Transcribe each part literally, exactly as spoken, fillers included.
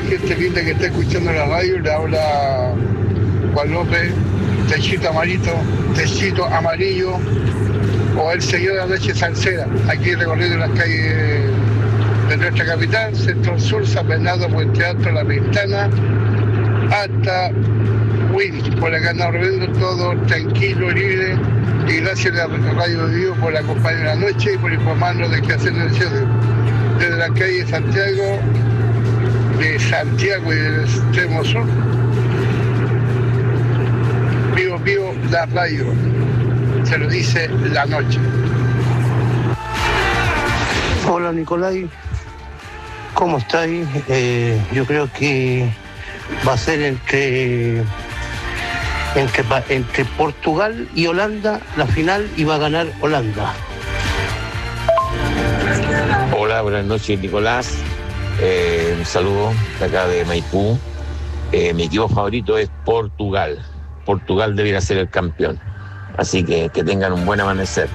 gente linda que está escuchando la radio. Le habla Juan López, Techito Amarito, Techito Amarillo, o el señor de la noche Salcera, aquí recorriendo las calles de nuestra capital, Centro Sur, San Bernardo, Puente Alto, La Pintana, hasta Win. Por acá andamos recorriendo todo tranquilo, libre, y gracias a la Radio Vivo por acompañar la noche y por informarnos de qué hacer en el cielo. Desde la calle Santiago, de Santiago y del extremo sur, vivo, vivo la radio, se lo dice la noche. Hola Nicolai, ¿cómo estáis? Eh, yo creo que va a ser entre, entre, entre Portugal y Holanda la final y va a ganar Holanda. Hola, buenas noches Nicolás, eh, un saludo de acá de Maipú. Eh, mi equipo favorito es Portugal. Portugal debería ser el campeón, así que que tengan un buen amanecer.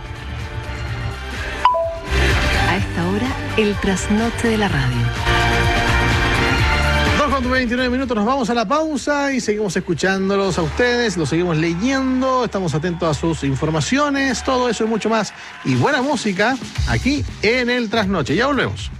A esta hora, el trasnoche de la radio. dos con veintinueve minutos, nos vamos a la pausa y seguimos escuchándolos a ustedes, los seguimos leyendo, estamos atentos a sus informaciones, todo eso y mucho más. Y buena música aquí en el Trasnoche. Ya volvemos.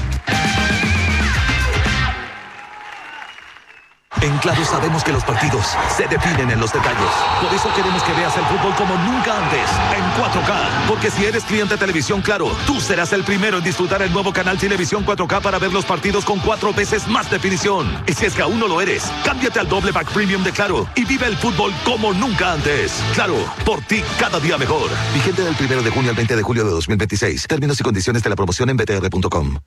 En Claro sabemos que los partidos se definen en los detalles. Por eso queremos que veas el fútbol como nunca antes, en cuatro K. Porque si eres cliente de Televisión Claro, tú serás el primero en disfrutar el nuevo canal Televisión cuatro K para ver los partidos con cuatro veces más definición. Y si es que aún no lo eres, cámbiate al doble pack premium de Claro y vive el fútbol como nunca antes. Claro, por ti cada día mejor. Vigente del primero de junio al veinte de julio de dos mil veintiséis. Términos y condiciones de la promoción en b t r punto com.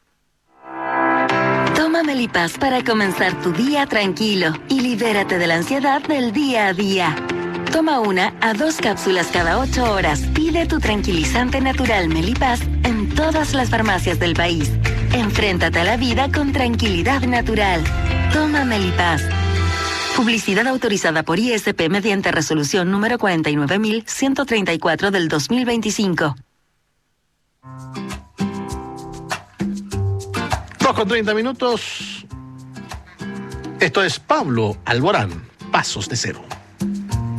Toma Melipaz para comenzar tu día tranquilo y libérate de la ansiedad del día a día. Toma una a dos cápsulas cada ocho horas. Pide tu tranquilizante natural Melipaz en todas las farmacias del país. Enfréntate a la vida con tranquilidad natural. Toma Melipaz. Publicidad autorizada por I S P mediante resolución número cuarenta y nueve mil ciento treinta y cuatro del dos mil veinticinco. dos con treinta minutos. Esto es Pablo Alborán, Pasos de Cero.